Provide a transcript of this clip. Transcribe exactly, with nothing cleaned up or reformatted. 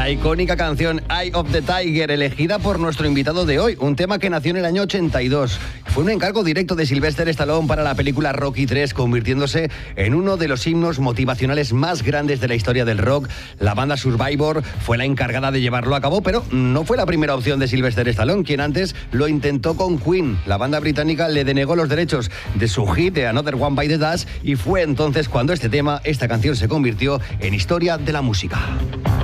La icónica canción Eye of the Tiger, elegida por nuestro invitado de hoy, un tema que nació en el año ochenta y dos. Fue un encargo directo de Sylvester Stallone para la película Rocky tres, convirtiéndose en uno de los himnos motivacionales más grandes de la historia del rock. La banda Survivor fue la encargada de llevarlo a cabo, pero no fue la primera opción de Sylvester Stallone, quien antes lo intentó con Queen. La banda británica le denegó los derechos de su hit de Another One Bites the Dust y fue entonces cuando este tema, esta canción se convirtió en historia de la música.